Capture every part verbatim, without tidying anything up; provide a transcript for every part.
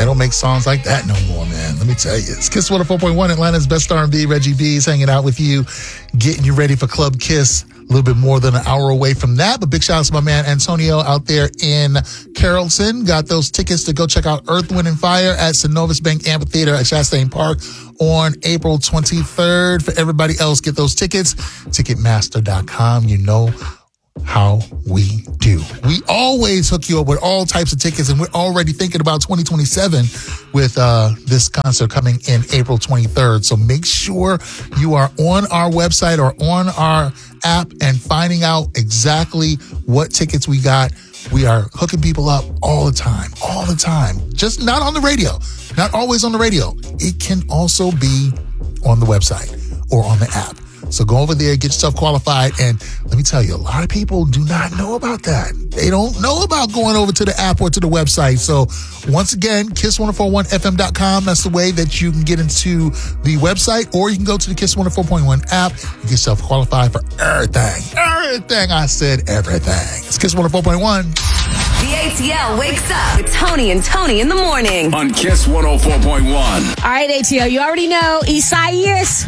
They don't make songs like that no more, man. Let me tell you. It's Kiss one oh four point one, Atlanta's best R and B. Reggie B's hanging out with you, getting you ready for Club Kiss. A little bit more than an hour away from that. But big shout out to my man Antonio out there in Carrollton. Got those tickets to go check out Earth, Wind and Fire at Synovus Bank Amphitheater at Chastain Park on April twenty-third. For everybody else, get those tickets. Ticketmaster dot com. You know how we do. We always hook you up with all types of tickets, and we're already thinking about twenty twenty-seven with uh, this concert coming in April twenty-third. So make sure you are on our website or on our app and finding out exactly what tickets we got. We are hooking people up all the time, all the time. Just not on the radio, not always on the radio. It can also be on the website or on the app. So go over there, get yourself qualified. And let me tell you, a lot of people do not know about that. They don't know about going over to the app or to the website. So once again, kiss ten forty-one f m dot com. That's the way that you can get into the website, or you can go to the Kiss one oh four point one app and get yourself qualified for everything. Everything. I said everything. It's Kiss one oh four point one. The A T L wakes up with Tony and Tony in the morning. On Kiss one oh four point one. All right, A T L, you already know Isaias.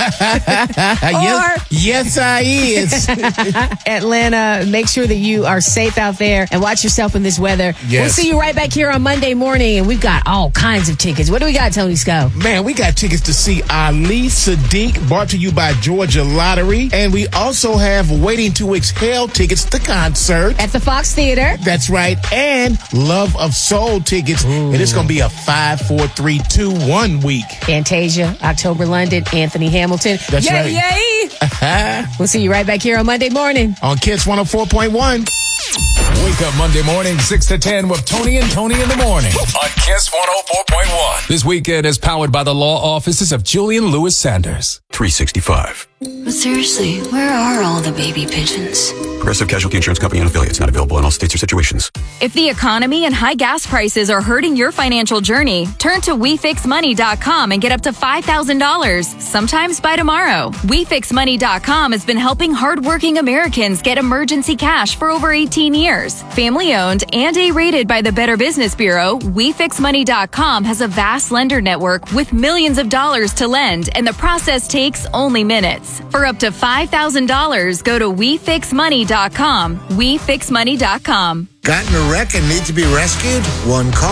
yes, yes, I is. Atlanta, make sure that you are safe out there and watch yourself in this weather. Yes. We'll see you right back here on Monday morning, and we've got all kinds of tickets. What do we got, Tony Sco? Man, we got tickets to see Ali Sadiq, brought to you by Georgia Lottery. And we also have Waiting to Exhale tickets to concert. At the Fox Theater. That's right. And Love of Soul tickets. Ooh. And it's going to be a five, four, three, two, one week. Fantasia, October London, Anthony Hamilton. That's yay, right. Yay! We'll see you right back here on Monday morning. On Kiss one oh four point one. Wake up Monday morning, six to ten with Tony and Tony in the morning. On Kiss one oh four point one. This weekend is powered by the law offices of Julian Lewis Sanders. three sixty-five. But seriously, where are all the baby pigeons? Progressive Casualty Insurance Company and affiliates, not available in all states or situations. If the economy and high gas prices are hurting your financial journey, turn to we fix money dot com and get up to five thousand dollars, sometimes by tomorrow. we fix money dot com has been helping hardworking Americans get emergency cash for over eighteen years. Family owned and A-rated by the Better Business Bureau, we fix money dot com has a vast lender network with millions of dollars to lend, and the process takes only minutes. For up to five thousand dollars, go to we fix money dot com. we fix money dot com. Gotten a wreck and need to be rescued? One call.